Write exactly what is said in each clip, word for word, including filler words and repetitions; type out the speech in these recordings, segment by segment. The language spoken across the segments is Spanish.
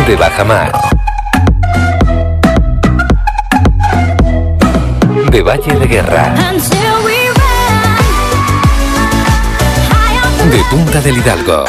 de bajamar, de Valle de Guerra, de Punta del Hidalgo.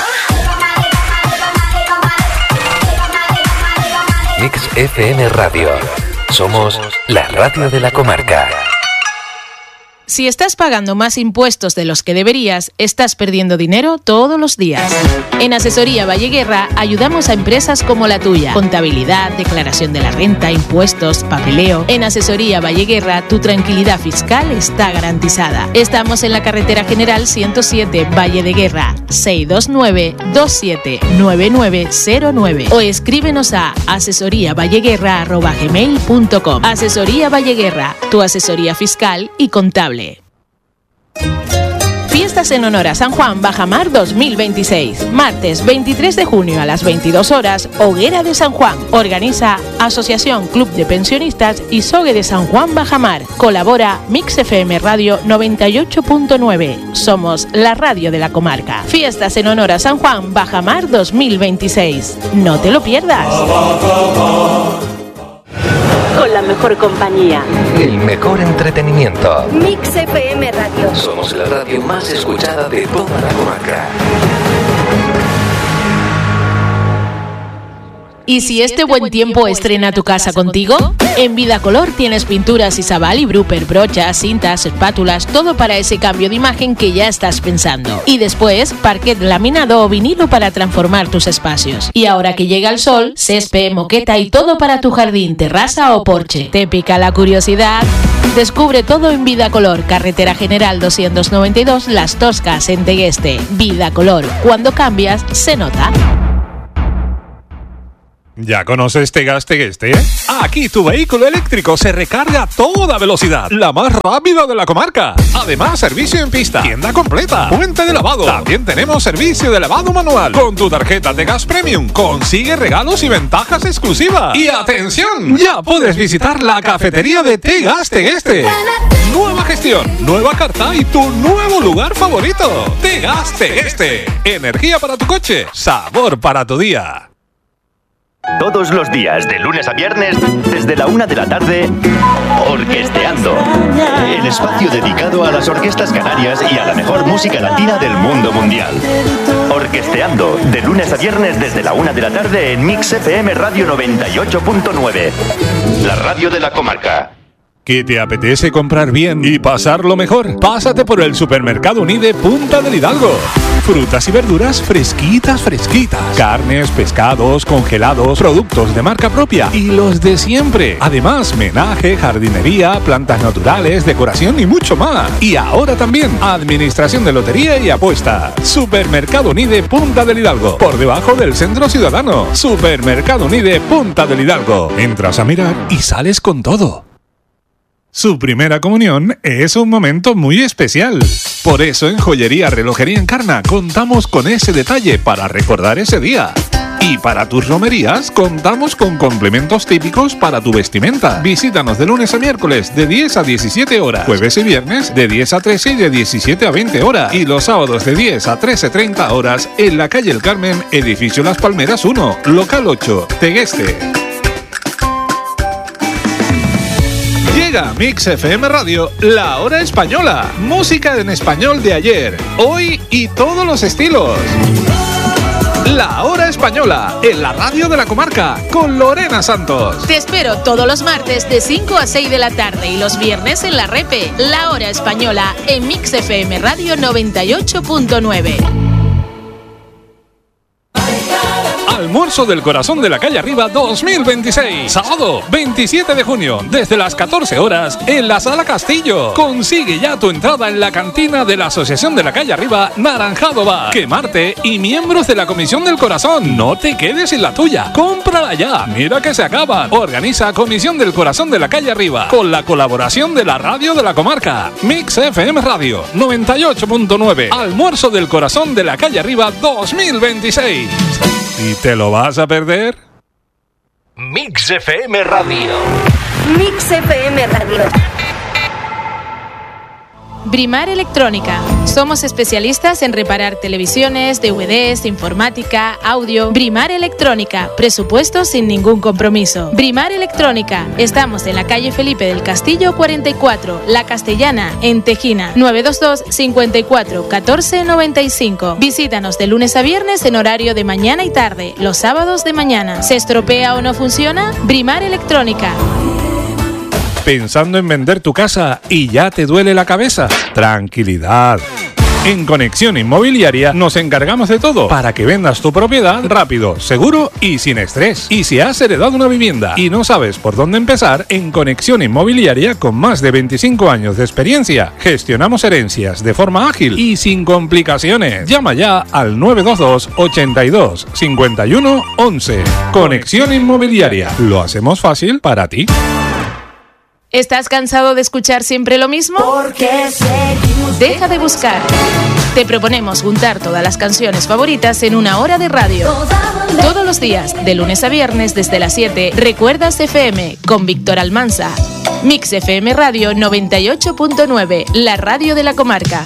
Mix F M Radio. Somos la radio de la comarca. Si estás pagando más impuestos de los que deberías, estás perdiendo dinero todos los días. En Asesoría Valle Guerra ayudamos a empresas como la tuya. Contabilidad, declaración de la renta, impuestos, papeleo. En Asesoría Valle Guerra tu tranquilidad fiscal está garantizada. Estamos en la carretera general ciento siete Valle de Guerra, seis dos nueve, dos siete nueve nueve cero nueve o escríbenos a asesoriavalleguerra arroba gmail punto com. Asesoría Valle Guerra, tu asesoría fiscal y contable. Fiestas en honor a San Juan Bajamar dos mil veintiséis. Martes veintitrés de junio a las veintidós horas, Hoguera de San Juan. Organiza Asociación Club de Pensionistas y Sogue de San Juan Bajamar. Colabora Mix F M Radio noventa y ocho punto nueve. Somos la radio de la comarca. Fiestas en honor a San Juan Bajamar dos mil veintiséis. No te lo pierdas. Con la mejor compañía, el mejor entretenimiento. Mix F M Radio. Somos la radio más escuchada de toda la comarca. ¿Y si este buen tiempo estrena tu casa contigo? En Vida Color tienes pinturas Isabal y Bruper, brochas, cintas, espátulas, todo para ese cambio de imagen que ya estás pensando. Y después, parquet laminado o vinilo para transformar tus espacios. Y ahora que llega el sol, césped, moqueta y todo para tu jardín, terraza o porche. ¿Te pica la curiosidad? Descubre todo en Vida Color, carretera general doscientos noventa y dos, Las Toscas, en Tegueste. Vida Color, cuando cambias, se nota. ¿Ya conoces Tegas Tegueste? Aquí tu vehículo eléctrico se recarga a toda velocidad, la más rápida de la comarca. Además, servicio en pista, tienda completa, puente de lavado. También tenemos servicio de lavado manual. Con tu tarjeta Tegas Premium consigue regalos y ventajas exclusivas. Y atención, ya puedes visitar la cafetería de Tegas Tegueste. Nueva gestión, nueva carta y tu nuevo lugar favorito. Tegas Tegueste. Energía para tu coche, sabor para tu día. Todos los días, de lunes a viernes, desde la una de la tarde, Orquesteando. El espacio dedicado a las orquestas canarias y a la mejor música latina del mundo mundial. Orquesteando, de lunes a viernes desde la una de la tarde en Mix F M Radio noventa y ocho punto nueve. La radio de la comarca. ¿Qué te apetece comprar bien y pasarlo mejor? Pásate por el Supermercado Unide Punta del Hidalgo. Frutas y verduras fresquitas, fresquitas. Carnes, pescados, congelados, productos de marca propia y los de siempre. Además, menaje, jardinería, plantas naturales, decoración y mucho más. Y ahora también, administración de lotería y apuestas. Supermercado Unide Punta del Hidalgo. Por debajo del Centro Ciudadano. Supermercado Unide Punta del Hidalgo. Entras a mirar y sales con todo. Su primera comunión es un momento muy especial. Por eso en Joyería Relojería Encarna contamos con ese detalle para recordar ese día. Y para tus romerías contamos con complementos típicos para tu vestimenta. Visítanos de lunes a miércoles de diez a diecisiete horas. Jueves y viernes de diez a trece y de diecisiete a veinte horas. Y los sábados de diez a trece treinta horas en la calle El Carmen, edificio Las Palmeras uno, local ocho, Tegueste. Llega a Mix F M Radio, La Hora Española. Música en español de ayer, hoy y todos los estilos. La Hora Española, en la radio de la comarca, con Lorena Santos. Te espero todos los martes de cinco a seis de la tarde y los viernes en la Repe. La Hora Española, en Mix F M Radio noventa y ocho punto nueve. Almuerzo del Corazón de la Calle Arriba dos mil veintiséis. Sábado veintisiete de junio, desde las catorce horas, en la Sala Castillo. Consigue ya tu entrada en la cantina de la Asociación de la Calle Arriba, Naranjado Bar, Quemarte y miembros de la Comisión del Corazón. No te quedes sin la tuya. Cómprala ya. Mira que se acaban. Organiza Comisión del Corazón de la Calle Arriba, con la colaboración de la radio de la comarca. Mix F M Radio noventa y ocho punto nueve. Almuerzo del Corazón de la Calle Arriba dos mil veintiséis. ¿Y te lo vas a perder? Mix F M Radio. Mix F M Radio. Brimar Electrónica. Somos especialistas en reparar televisiones, D V Ds, informática, audio. Brimar Electrónica. Presupuesto sin ningún compromiso. Brimar Electrónica. Estamos en la calle Felipe del Castillo cuarenta y cuatro, La Castellana, en Tejina. nueve dos dos, cincuenta y cuatro, catorce noventa y cinco. Visítanos de lunes a viernes en horario de mañana y tarde. Los sábados de mañana. ¿Se estropea o no funciona? Brimar Electrónica. ¿Pensando en vender tu casa y ya te duele la cabeza? Tranquilidad. En Conexión Inmobiliaria nos encargamos de todo para que vendas tu propiedad rápido, seguro y sin estrés. Y si has heredado una vivienda y no sabes por dónde empezar, en Conexión Inmobiliaria, con más de veinticinco años de experiencia, gestionamos herencias de forma ágil y sin complicaciones. Llama ya al nueve dos dos, ochenta y dos, cincuenta y uno, once. Conexión Inmobiliaria. Lo hacemos fácil para ti. ¿Estás cansado de escuchar siempre lo mismo? Porque seguimos. Deja de buscar. Te proponemos juntar todas las canciones favoritas en una hora de radio. Todos los días, de lunes a viernes, desde las siete, Recuerdas F M, con Víctor Almanza. Mix F M Radio noventa y ocho punto nueve, la radio de la comarca.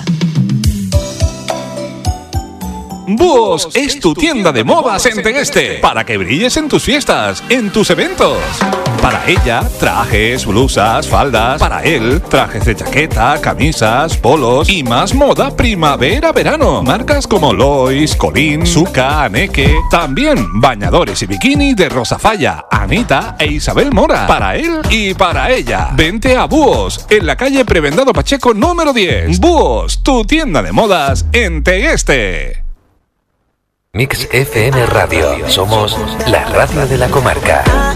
Búhos es tu tienda de modas en Tegueste, para que brilles en tus fiestas, en tus eventos. Para ella, trajes, blusas, faldas. Para él, trajes de chaqueta, camisas, polos y más moda primavera-verano. Marcas como Lois, Colín, Zucca, Aneke. También bañadores y bikini de Rosa Falla, Anita e Isabel Mora. Para él y para ella. Vente a Búhos, en la calle Prebendado Pacheco número diez. Búhos, tu tienda de modas en Tegueste. Mix F M Radio. Somos la radio de la comarca.